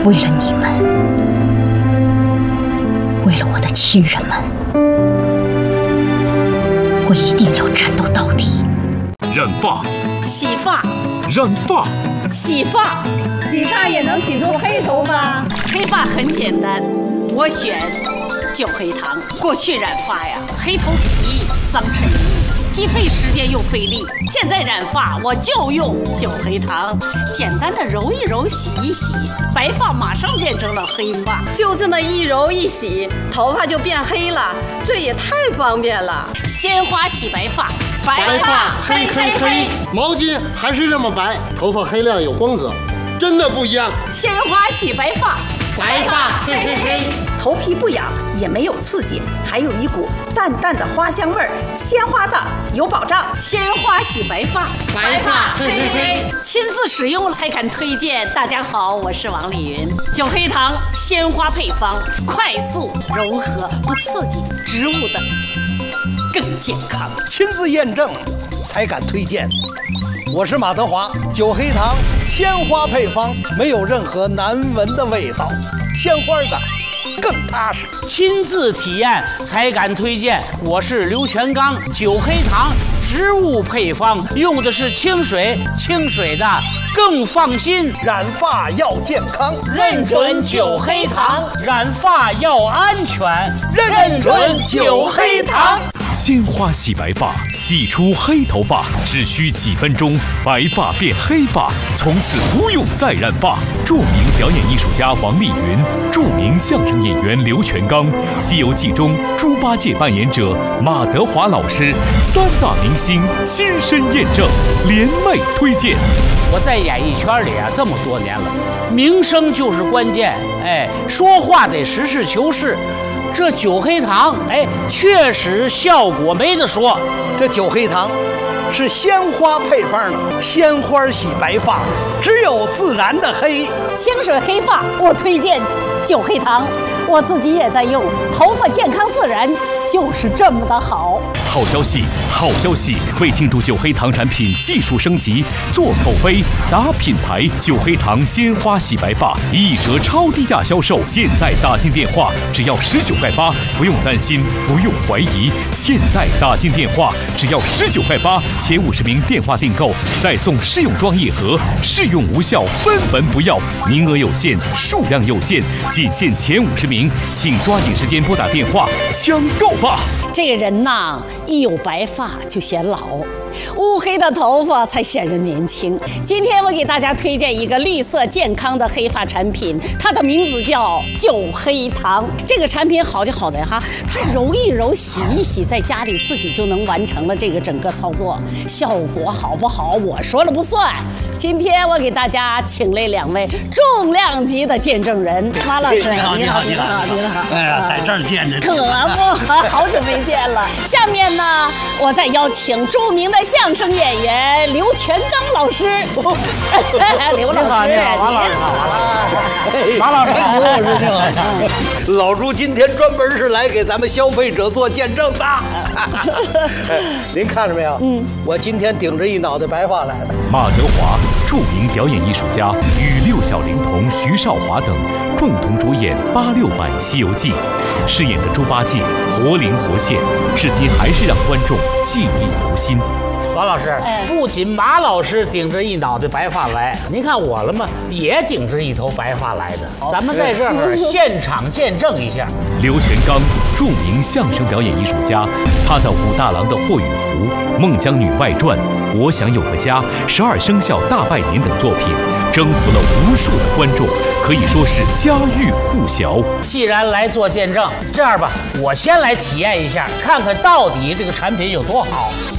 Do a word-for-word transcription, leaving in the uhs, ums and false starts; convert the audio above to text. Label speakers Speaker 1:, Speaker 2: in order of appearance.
Speaker 1: 为了你们，为了我的亲人们，我一定要战斗到底。
Speaker 2: 染发、
Speaker 3: 洗发、
Speaker 2: 染发、
Speaker 3: 洗发，
Speaker 4: 洗发也能洗出黑头发。
Speaker 3: 黑发很简单，我选九黑糖。过去染发呀，黑头皮、脏衬衣，既费时间又费力。现在染发我就用九黑糖，简单的揉一揉，洗一洗，白发马上变成了黑发。
Speaker 4: 就这么一揉一洗，头发就变黑了，这也太方便了。
Speaker 3: 鲜花洗白发，
Speaker 5: 白发黑黑黑，毛巾还是这么白，头发黑亮有光泽，真的不一样。
Speaker 3: 鲜花洗白发，
Speaker 5: 白发黑黑黑，
Speaker 6: 头皮不痒，也没有刺激，还有一股淡淡的花香味儿，鲜花的有保障。
Speaker 3: 鲜花洗白发，
Speaker 5: 白发黑黑黑，
Speaker 3: 亲自使用才敢推荐。大家好，我是王丽云。九黑糖鲜花配方，快速柔和，不刺激，植物的更健康。
Speaker 7: 亲自验证才敢推荐。我是马德华，九黑糖鲜花配方，没有任何难闻的味道，鲜花的更踏实。
Speaker 8: 亲自体验才敢推荐。我是刘全刚，九黑糖植物配方，用的是清水，清水的更放心。
Speaker 7: 染发要健康，
Speaker 8: 认准九黑糖；染发要安全，认准九黑糖。
Speaker 2: 鲜花洗白发，洗出黑头发，只需几分钟，白发变黑发，从此不用再染发。著名表演艺术家王丽云，著名相声演员刘全刚，《西游记》中猪八戒扮演者马德华老师，三大明星亲身验证，联袂推荐。
Speaker 8: 我在演艺圈里啊这么多年了，名声就是关键，哎，说话得实事求是。这九黑糖，哎，确实效果没得说。
Speaker 7: 这九黑糖是鲜花配方的，鲜花洗白发，只有自然的黑。
Speaker 3: 清水黑发，我推荐九黑糖，我自己也在用，头发健康自然，就是这么的好。
Speaker 2: 好消息，好消息！为庆祝九黑糖产品技术升级、做口碑、打品牌，九黑糖鲜花洗白发一折超低价销售。现在打进电话，只要十九块八，不用担心，不用怀疑。现在打进电话，只要十九块八，前五十名电话订购再送试用装一盒，试用无效分文不要，名额有限，数量有限，仅限前五十名，请抓紧时间拨打电话抢购吧。
Speaker 3: 这个人呐，一有白发就显老，乌黑的头发才显人年轻。今天我给大家推荐一个绿色健康的黑发产品，它的名字叫九黑糖。这个产品好就好在哈，它揉一揉、洗一洗，在家里自己就能完成了这个整个操作，效果好不好我说了不算。今天我给大家请来两位重量级的见证人，马老师，
Speaker 7: 你好，你好，你好，
Speaker 3: 你好！
Speaker 7: 哎呀，在这儿见着，
Speaker 3: 可不，好久没见了。下面呢，我再邀请著名的相声演员刘全刚老师。刘老师，
Speaker 8: 你好，王老师好，
Speaker 7: 马老师，刘老师你好。老朱今天专门是来给咱们消费者做见证的。您看着没有？嗯，我今天顶着一脑袋白发来的。
Speaker 2: 马德华，著名表演艺术家，与六小龄童徐少华等共同主演八六版《西游记》，饰演的猪八戒活灵活现，至今还是让观众记忆犹新。
Speaker 8: 王老师，不仅马老师顶着一脑袋白发来，您看我了吗？也顶着一头白发来的。咱们在这儿现场见证一下。
Speaker 2: 刘全刚，著名相声表演艺术家，他的《武大郎的霍雨福》《孟姜女外传》《我想有个家》《十二生肖大拜年》等作品，征服了无数的观众，可以说是家喻户晓。
Speaker 8: 既然来做见证，这样吧，我先来体验一下，看看到底这个产品有多好。